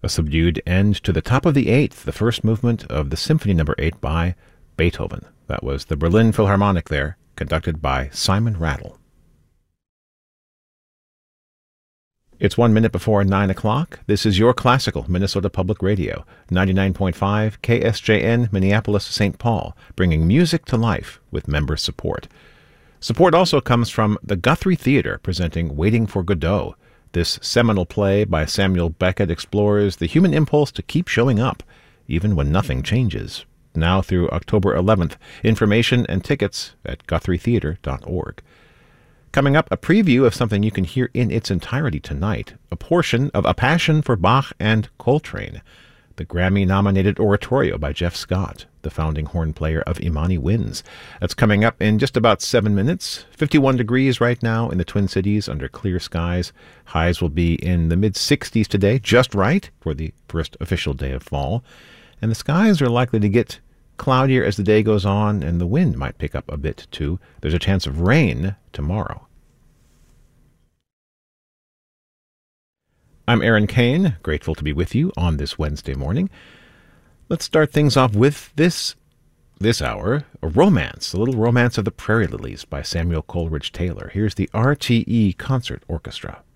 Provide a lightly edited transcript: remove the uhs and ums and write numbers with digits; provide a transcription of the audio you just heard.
A subdued end to the top of the eighth, the first movement of the Symphony No. 8 by Beethoven. That was the Berlin Philharmonic there, conducted by Simon Rattle. It's 1 minute before 9 o'clock. This is your classical Minnesota Public Radio, 99.5 KSJN, Minneapolis, St. Paul, bringing music to life with member support. Support also comes from the Guthrie Theater, presenting Waiting for Godot. This seminal play by Samuel Beckett explores the human impulse to keep showing up, even when nothing changes. Now through October 11th. Information and tickets at GuthrieTheater.org. Coming up, a preview of something you can hear in its entirety tonight, a portion of A Passion for Bach and Coltrane, the Grammy-nominated oratorio by Jeff Scott, the founding horn player of Imani Winds. That's coming up in just about 7 minutes. 51 degrees right now in the Twin Cities under clear skies. Highs will be in the mid-60s today, just right for the first official day of fall. And the skies are likely to get cloudier as the day goes on, and the wind might pick up a bit too. There's a chance of rain tomorrow. I'm Aaron Kane, grateful to be with you on this Wednesday morning. Let's start things off with this hour, a romance, a little romance of the Prairie Lilies by Samuel Coleridge Taylor. Here's the RTE Concert Orchestra.